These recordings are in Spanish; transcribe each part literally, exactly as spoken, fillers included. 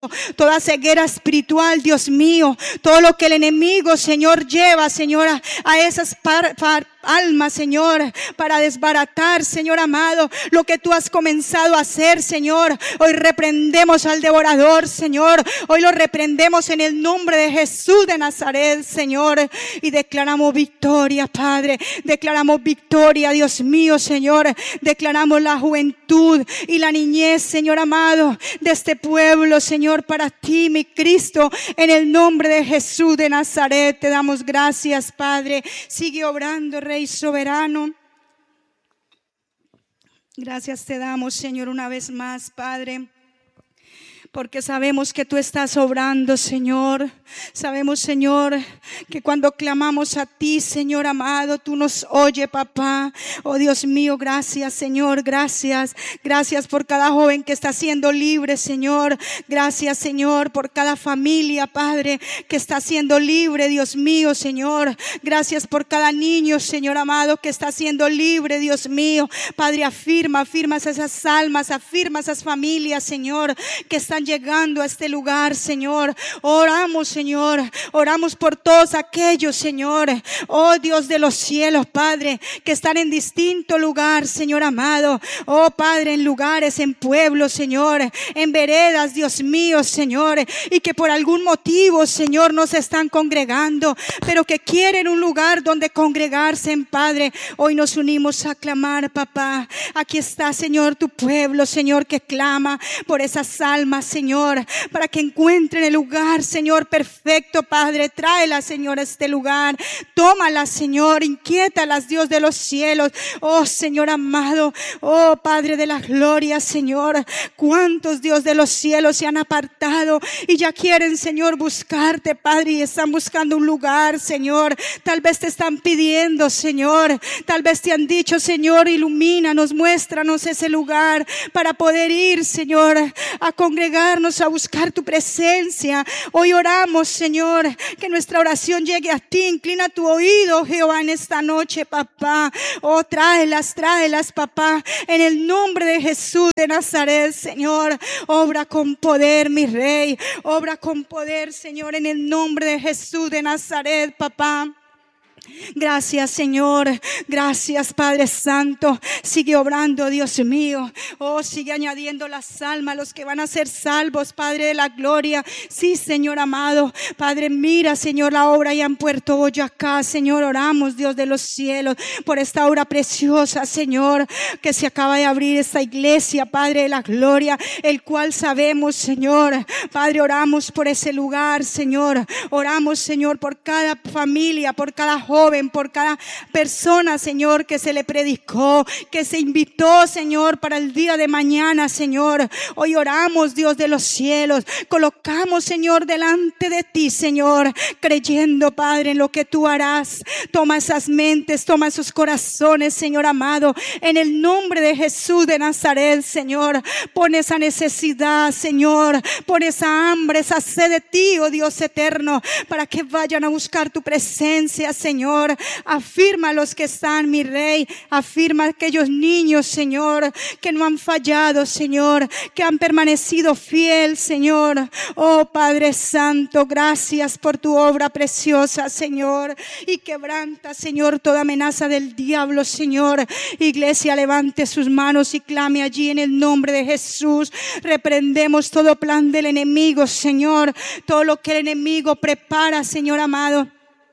toda ceguera espiritual, Dios mío, todo lo que el enemigo, Señor, lleva, Señor, a, a esas par, par, almas, Señor, para desbaratar, Señor amado, lo que tú has comenzado a hacer, Señor. Hoy reprendemos al devorador, Señor. Hoy lo reprendemos en el nombre de Jesús de Nazaret, Señor, y declaramos victoria, Padre. Declaramos victoria, Dios mío, Señor. Declaramos la juventud y la niñez, Señor amado, de este pueblo, Señor, para ti, mi Cristo, en el nombre de Jesús de Nazaret. Te damos gracias, Padre. Sigue obrando, Rey soberano. Gracias te damos, Señor, una vez más, Padre, porque sabemos que tú estás obrando, Señor. Sabemos, Señor, que cuando clamamos a ti, Señor amado, tú nos oyes, papá. Oh Dios mío, gracias, Señor, gracias. Gracias por cada joven que está siendo libre, Señor. Gracias, Señor, por cada familia, Padre, que está siendo libre, Dios mío, Señor. Gracias por cada niño, Señor amado, que está siendo libre, Dios mío. Padre, afirma, afirma esas almas, afirma esas familias, Señor, que están llegando a este lugar, Señor. Oramos, Señor, oramos por todos aquellos, Señor, oh Dios de los cielos, Padre, que están en distinto lugar, Señor amado. Oh Padre, en lugares, en pueblos, Señor, en veredas, Dios mío, Señor, y que por algún motivo, Señor, no se están congregando, pero que quieren un lugar donde congregarse, en Padre. Hoy nos unimos a clamar, papá. Aquí está, Señor, tu pueblo, Señor, que clama por esas almas, Señor, para que encuentren el lugar, Señor, perfecto, Padre. Tráela, Señor, a este lugar. Tómala, Señor. Inquiétalas, Dios de los cielos. Oh, Señor amado. Oh, Padre de la gloria, Señor. Cuántos, Dios de los cielos, se han apartado y ya quieren, Señor, buscarte, Padre, y están buscando un lugar, Señor. Tal vez te están pidiendo, Señor. Tal vez te han dicho, Señor, ilumínanos, muéstranos ese lugar para poder ir, Señor, a congregarnos, a buscar tu presencia. Hoy oramos, Señor, que nuestra oración llegue a ti. Inclina tu oído, Jehová, en esta noche, papá. Oh, tráelas, tráelas, papá, en el nombre de Jesús de Nazaret, Señor. Obra con poder, mi Rey. Obra con poder, Señor, en el nombre de Jesús de Nazaret, papá. Gracias, Señor. Gracias, Padre Santo. Sigue obrando, Dios mío. Oh, sigue añadiendo las almas, los que van a ser salvos, Padre de la gloria. Sí, Señor amado. Padre, mira, Señor, la obra ya en Puerto Boyacá. Señor, oramos, Dios de los cielos, por esta obra preciosa, Señor, que se acaba de abrir esta iglesia, Padre de la gloria, el cual sabemos, Señor, Padre, oramos por ese lugar, Señor. Oramos, Señor, por cada familia, por cada joven, joven, por cada persona, Señor, que se le predicó, que se invitó, Señor, para el día de mañana, Señor. Hoy oramos, Dios de los cielos, colocamos, Señor, delante de ti, Señor, creyendo, Padre, en lo que tú harás. Toma esas mentes, toma esos corazones, Señor amado, en el nombre de Jesús de Nazaret, Señor. Pon esa necesidad, Señor, pon esa hambre, esa sed de ti, oh Dios eterno, para que vayan a buscar tu presencia, Señor. Afirma a los que están, mi Rey. Afirma a aquellos niños, Señor, que no han fallado, Señor, que han permanecido fiel, Señor. Oh, Padre Santo, gracias por tu obra preciosa, Señor. Y quebranta, Señor, toda amenaza del diablo, Señor. Iglesia, levante sus manos y clame allí en el nombre de Jesús. Reprendemos todo plan del enemigo, Señor. Todo lo que el enemigo prepara, Señor amado,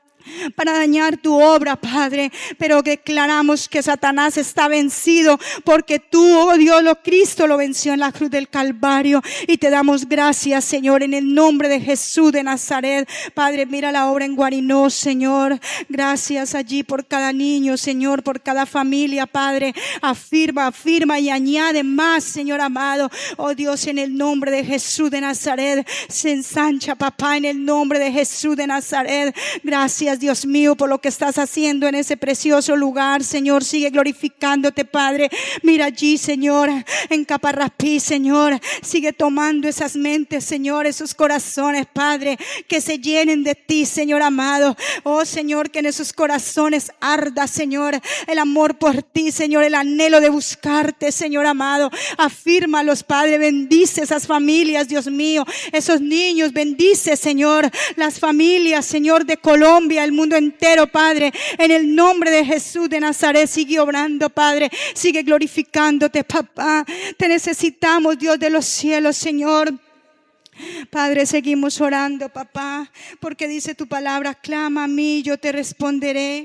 para dañar tu obra, Padre, pero declaramos que Satanás está vencido, porque tú, oh Dios, lo Cristo lo venció en la cruz del Calvario, y te damos gracias, Señor, en el nombre de Jesús de Nazaret. Padre, mira la obra en Guarinó, Señor. Gracias allí por cada niño, Señor, por cada familia, Padre. Afirma, afirma y añade más, Señor amado. Oh Dios, en el nombre de Jesús de Nazaret, se ensancha, papá, en el nombre de Jesús de Nazaret. Gracias, gracias, Dios mío, por lo que estás haciendo en ese precioso lugar, Señor. Sigue glorificándote, Padre. Mira allí, Señor, en Caparrapí, Señor. Sigue tomando esas mentes, Señor, esos corazones, Padre, que se llenen de ti, Señor amado. Oh, Señor, que en esos corazones arda, Señor, el amor por ti, Señor, el anhelo de buscarte, Señor amado. Afírmalos, Padre. Bendice esas familias, Dios mío, esos niños. Bendice, Señor, las familias, Señor, de Colombia, el mundo entero, Padre. En el nombre de Jesús de Nazaret, sigue obrando, Padre. Sigue glorificándote, papá. Te necesitamos, Dios de los cielos, Señor. Padre, seguimos orando, papá, porque dice tu palabra: clama a mí, yo te responderé.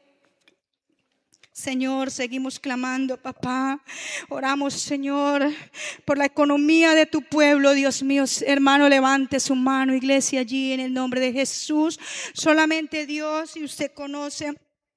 Señor, seguimos clamando, papá. Oramos, Señor, por la economía de tu pueblo, Dios mío. Hermano, levante su mano, iglesia, allí en el nombre de Jesús. Solamente Dios, y usted conoce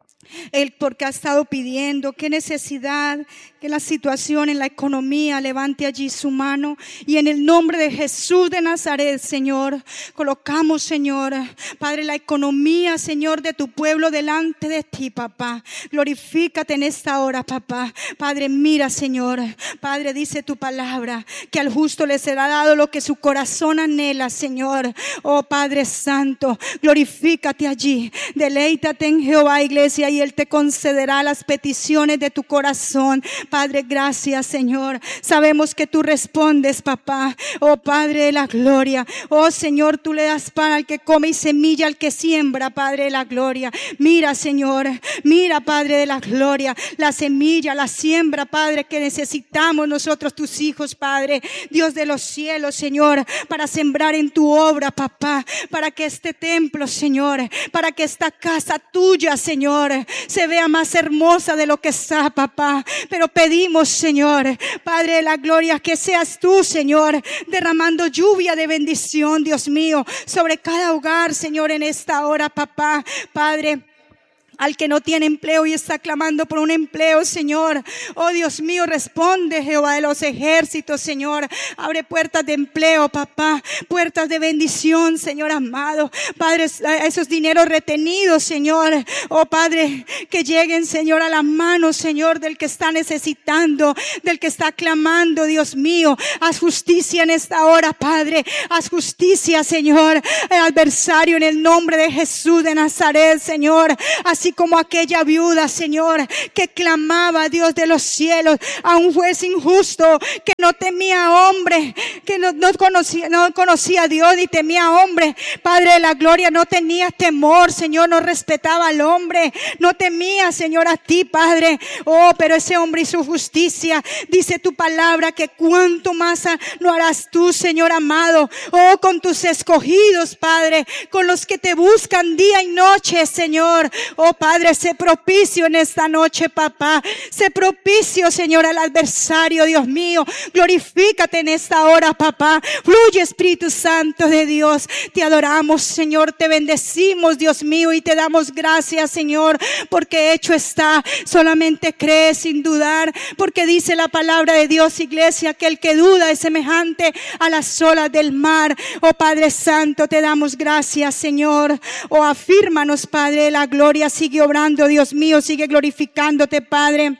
Él porque ha estado pidiendo qué necesidad, que la situación en la economía, levante allí su mano. Y en el nombre de Jesús de Nazaret, Señor, colocamos, Señor, Padre, la economía, Señor, de tu pueblo delante de ti, papá. Glorifícate en esta hora, papá. Padre, mira, Señor, Padre, dice tu palabra que al justo le será dado lo que su corazón anhela, Señor. Oh Padre Santo, glorifícate allí, deleítate en Jehová, iglesia, y Él te concederá las peticiones de tu corazón. Padre, gracias, Señor. Sabemos que tú respondes, papá. Oh Padre de la gloria. Oh Señor, tú le das pan al que come y semilla al que siembra, Padre de la gloria. Mira, Señor, mira, Padre de la gloria, la semilla, la siembra, Padre, que necesitamos nosotros, tus hijos, Padre, Dios de los cielos, Señor, para sembrar en tu obra, papá, para que este templo, Señor, para que esta casa tuya, Señor, se vea más hermosa de lo que está, papá. Pero pedimos, Señor, Padre de la gloria, que seas tú, Señor, derramando lluvia de bendición, Dios mío, sobre cada hogar, Señor, en esta hora, papá. Padre, al que no tiene empleo y está clamando por un empleo, Señor, oh Dios mío, responde, Jehová de los ejércitos, Señor. Abre puertas de empleo, papá, puertas de bendición, Señor amado. Padre, esos dineros retenidos, Señor, oh Padre, que lleguen, Señor, a las manos, Señor, del que está necesitando, del que está clamando, Dios mío. Haz justicia en esta hora, Padre. Haz justicia, Señor, el adversario, en el nombre de Jesús de Nazaret, Señor. Así como aquella viuda, Señor, que clamaba a Dios de los cielos, a un juez injusto, que no temía a hombre, que no, no, conocía, no conocía a Dios ni temía a hombre. Padre de la gloria, no tenía temor, Señor, no respetaba al hombre, no temía, Señor, a ti, Padre. Oh, pero ese hombre hizo justicia. Dice tu palabra que cuánto más no harás tú, Señor amado. Oh, con tus escogidos, Padre, con los que te buscan día y noche, Señor. Oh, Padre, sé propicio en esta noche, papá. Sé propicio, Señor, al adversario, Dios mío. Glorifícate en esta hora, papá. Fluye, Espíritu Santo de Dios. Te adoramos, Señor. Te bendecimos, Dios mío, y te damos gracias, Señor, porque hecho está. Solamente cree sin dudar, porque dice la palabra de Dios, iglesia, que el que duda es semejante a las olas del mar. Oh, Padre Santo, te damos gracias, Señor. Oh, afírmanos, Padre de la gloria. Sigue obrando, Dios mío, sigue glorificándote, Padre.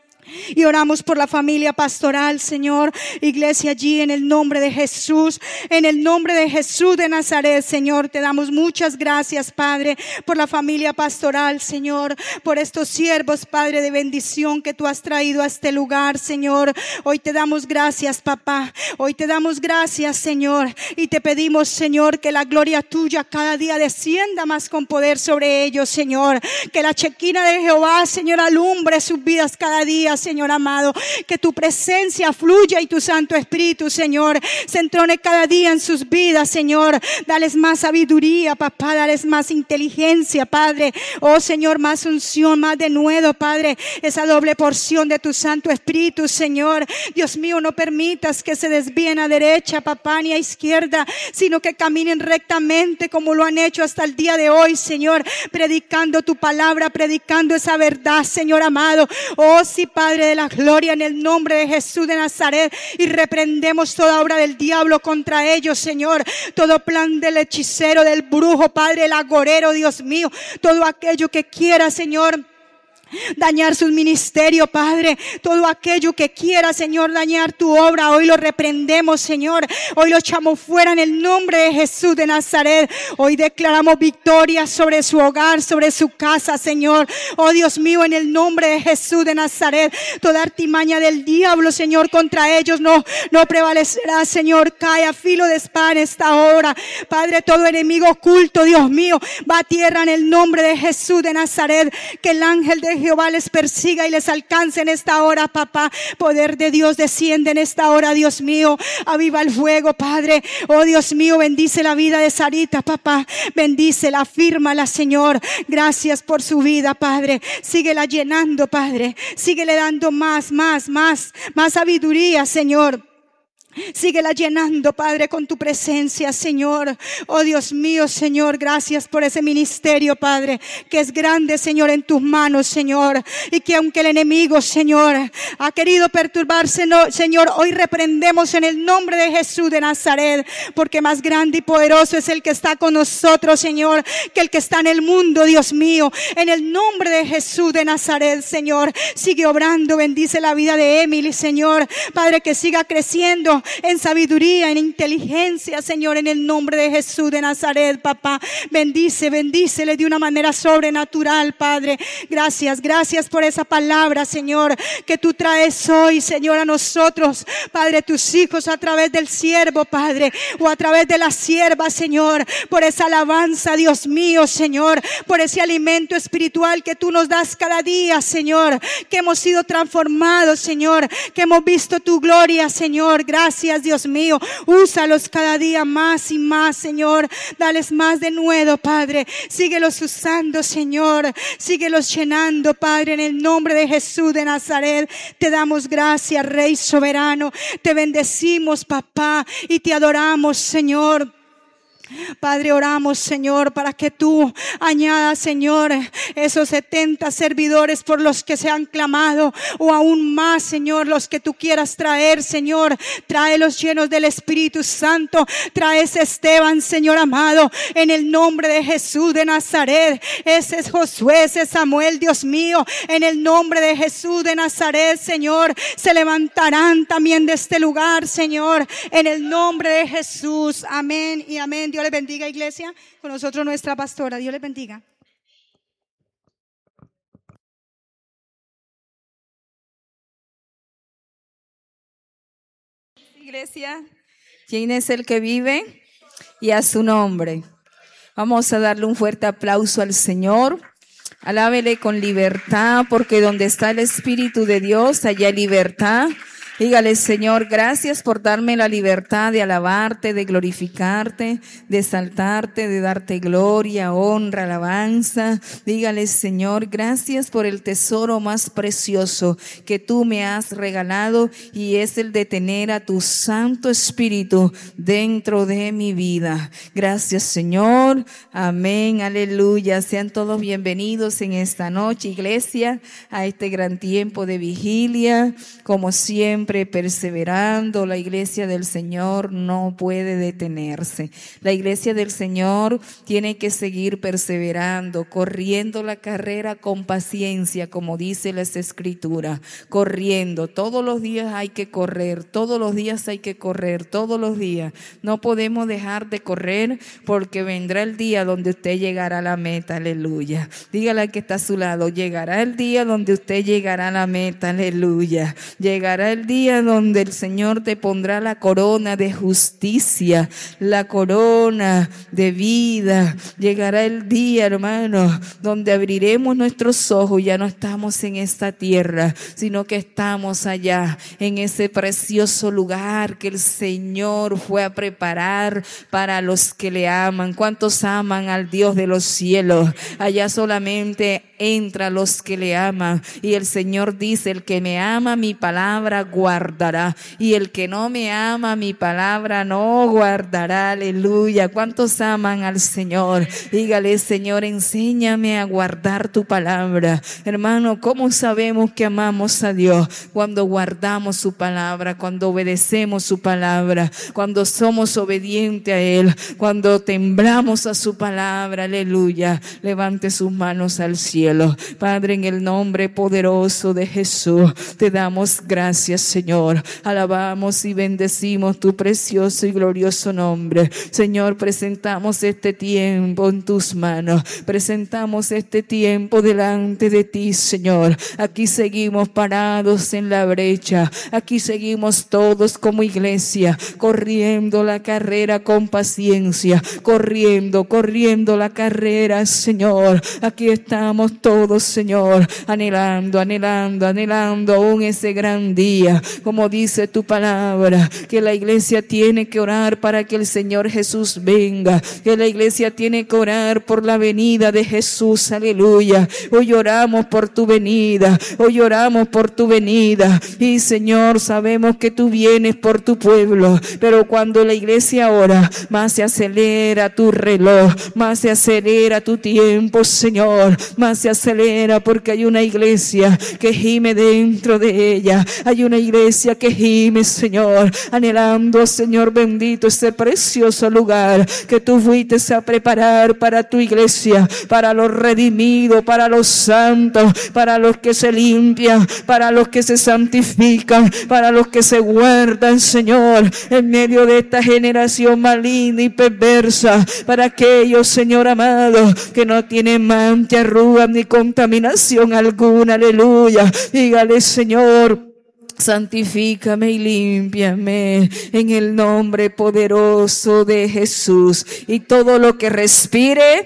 Y oramos por la familia pastoral, Señor. Iglesia, allí en el nombre de Jesús, en el nombre de Jesús de Nazaret, Señor, te damos muchas gracias, Padre, por la familia pastoral, Señor, por estos siervos, Padre, de bendición que tú has traído a este lugar, Señor. Hoy te damos gracias, papá. Hoy te damos gracias, Señor, y te pedimos, Señor, que la gloria tuya cada día descienda más con poder sobre ellos, Señor. Que la chequina de Jehová, Señor, alumbre sus vidas cada día, Señor amado. Que tu presencia fluya y tu Santo Espíritu, Señor, se entrone cada día en sus vidas, Señor. Dales más sabiduría, papá. Dales más inteligencia, Padre. Oh, Señor, más unción, más denuedo, Padre. Esa doble porción de tu Santo Espíritu, Señor. Dios mío, no permitas que se desvíen a derecha, papá, ni a izquierda, sino que caminen rectamente como lo han hecho hasta el día de hoy, Señor. Predicando tu palabra, predicando esa verdad, Señor amado. Oh, sí, Padre. Padre de la gloria, en el nombre de Jesús de Nazaret, y reprendemos toda obra del diablo contra ellos, Señor. Todo plan del hechicero, del brujo, Padre, el agorero, Dios mío. Todo aquello que quiera, Señor, dañar su ministerio, Padre. Todo aquello que quiera, Señor, dañar tu obra, hoy lo reprendemos, Señor. Hoy lo echamos fuera en el nombre de Jesús de Nazaret. Hoy declaramos victoria sobre su hogar, sobre su casa, Señor. Oh Dios mío, en el nombre de Jesús de Nazaret, toda artimaña del diablo, Señor, contra ellos no, no prevalecerá, Señor. Cae a filo de espada en esta hora, Padre. Todo enemigo oculto, Dios mío, va a tierra en el nombre de Jesús de Nazaret. Que el ángel de Jehová les persiga y les alcance en esta hora, papá. Poder de Dios desciende en esta hora, Dios mío. Aviva el fuego, Padre. Oh Dios mío, bendice la vida de Sarita, papá. Bendícela, afírmala, Señor. Gracias por su vida, Padre. Síguela llenando, Padre. Síguele dando más, más, más, más sabiduría, Señor. Síguela llenando, Padre, con tu presencia, Señor. Oh Dios mío, Señor, gracias por ese ministerio, Padre, que es grande, Señor, en tus manos, Señor. Y que aunque el enemigo, Señor, ha querido perturbarse, no, Señor, hoy reprendemos en el nombre de Jesús de Nazaret, porque más grande y poderoso es el que está con nosotros, Señor, que el que está en el mundo, Dios mío. En el nombre de Jesús de Nazaret, Señor, sigue obrando. Bendice la vida de Emily, Señor, Padre, que siga creciendo en sabiduría, en inteligencia, Señor, en el nombre de Jesús de Nazaret, papá. Bendice, bendícele de una manera sobrenatural, Padre. Gracias, gracias por esa palabra, Señor, que tú traes hoy, Señor, a nosotros, Padre, tus hijos, a través del siervo, Padre, o a través de la sierva, Señor, por esa alabanza, Dios mío, Señor, por ese alimento espiritual que tú nos das cada día, Señor, que hemos sido transformados, Señor, que hemos visto tu gloria, Señor. Gracias. Gracias, Dios mío. Úsalos cada día más y más, Señor. Dales más de nuevo, Padre. Síguelos usando, Señor. Síguelos llenando, Padre, en el nombre de Jesús de Nazaret. Te damos gracias, Rey soberano. Te bendecimos, papá, y te adoramos, Señor. Padre, oramos, Señor, para que tú añadas, Señor, esos setenta servidores por los que se han clamado, o aún más, Señor, los que tú quieras traer, Señor. Tráelos llenos del Espíritu Santo. Trae ese Esteban, Señor amado, en el nombre de Jesús de Nazaret. Ese es Josué, ese es Samuel, Dios mío, en el nombre de Jesús de Nazaret, Señor. Se levantarán también de este lugar, Señor, en el nombre de Jesús. Amén y amén. Dios les bendiga, iglesia. Con nosotros nuestra pastora. Dios les bendiga. Iglesia, ¿quién es el que vive? Y a su nombre. Vamos a darle un fuerte aplauso al Señor. Alábele con libertad, porque donde está el Espíritu de Dios, allá hay libertad. Dígale, Señor, gracias por darme la libertad de alabarte, de glorificarte, de exaltarte, de darte gloria, honra, alabanza. Dígale, Señor, gracias por el tesoro más precioso que tú me has regalado, y es el de tener a tu Santo Espíritu dentro de mi vida. Gracias, Señor. Amén, aleluya. Sean todos bienvenidos en esta noche, iglesia, a este gran tiempo de vigilia. Como siempre, perseverando, la iglesia del Señor no puede detenerse. La iglesia del Señor tiene que seguir perseverando, corriendo la carrera con paciencia, como dice las Escrituras, corriendo. Todos los días hay que correr, todos los días hay que correr, todos los días. No podemos dejar de correr, porque vendrá el día donde usted llegará a la meta, aleluya. Dígale al que está a su lado, llegará el día donde usted llegará a la meta, aleluya. Llegará el día donde el Señor te pondrá la corona de justicia, la corona de vida. Llegará el día, hermano, donde abriremos nuestros ojos y ya no estamos en esta tierra, sino que estamos allá, en ese precioso lugar que el Señor fue a preparar para los que le aman. ¿Cuántos aman al Dios de los cielos? Allá solamente entra a los que le aman. Y el Señor dice, el que me ama mi palabra guardará, y el que no me ama mi palabra no guardará. Aleluya. ¿Cuántos aman al Señor? Dígale, Señor, enséñame a guardar tu palabra. Hermano, ¿cómo sabemos que amamos a Dios? Cuando guardamos su palabra, cuando obedecemos su palabra, cuando somos obedientes a Él, cuando temblamos a su palabra. Aleluya. Levante sus manos al cielo. Padre, en el nombre poderoso de Jesús, te damos gracias, Señor. Alabamos y bendecimos tu precioso y glorioso nombre. Señor, presentamos este tiempo en tus manos. Presentamos este tiempo delante de ti, Señor. Aquí seguimos parados en la brecha. Aquí seguimos todos como iglesia, corriendo la carrera con paciencia, corriendo, corriendo la carrera, Señor. Aquí estamos todos, Señor, anhelando, anhelando, anhelando aún ese gran día. Como dice tu palabra, que la iglesia tiene que orar para que el Señor Jesús venga, que la iglesia tiene que orar por la venida de Jesús. Aleluya. Hoy oramos por tu venida, hoy oramos por tu venida. Y Señor, sabemos que tú vienes por tu pueblo, pero cuando la iglesia ora, más se acelera tu reloj, más se acelera tu tiempo, Señor, más se acelera, porque hay una iglesia que gime dentro de ella. Hay una iglesia que gime, Señor, anhelando, Señor bendito, ese precioso lugar que tú fuiste a preparar para tu iglesia, para los redimidos, para los santos, para los que se limpian, para los que se santifican, para los que se guardan, Señor, en medio de esta generación maligna y perversa, para aquellos, Señor amado, que no tienen mancha, arruga ni contaminación alguna. Aleluya. Dígale, Señor, santifícame y límpiame en el nombre poderoso de Jesús. Y todo lo que respire,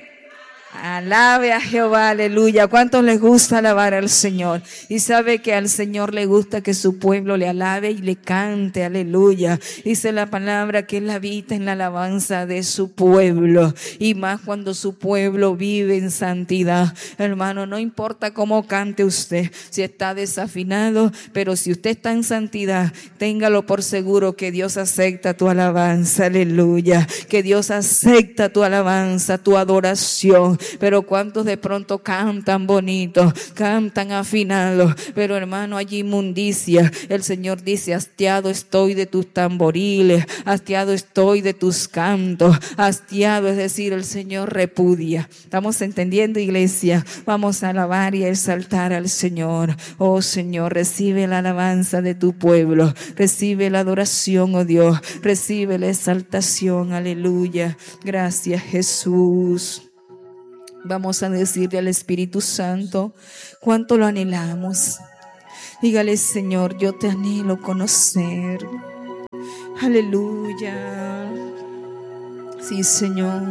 alabe a Jehová. Aleluya. ¿Cuántos les gusta alabar al Señor? Y sabe que al Señor le gusta que su pueblo le alabe y le cante. Aleluya. Dice la palabra que Él habita en la alabanza de su pueblo, y más cuando su pueblo vive en santidad. Hermano, no importa cómo cante usted, si está desafinado, pero si usted está en santidad, téngalo por seguro que Dios acepta tu alabanza. Aleluya. Que Dios acepta tu alabanza, tu adoración. Pero cuántos de pronto cantan bonito, cantan afinados, pero hermano, hay inmundicia. El Señor dice, hastiado estoy de tus tamboriles, hastiado estoy de tus cantos, hastiado, es decir, el Señor repudia. ¿Estamos entendiendo, iglesia? Vamos a alabar y a exaltar al Señor. Oh Señor, recibe la alabanza de tu pueblo, recibe la adoración, oh Dios, recibe la exaltación. Aleluya. Gracias, Jesús. Vamos a decirle al Espíritu Santo cuánto lo anhelamos. Dígale, Señor, yo te anhelo conocer. Aleluya. Sí, Señor.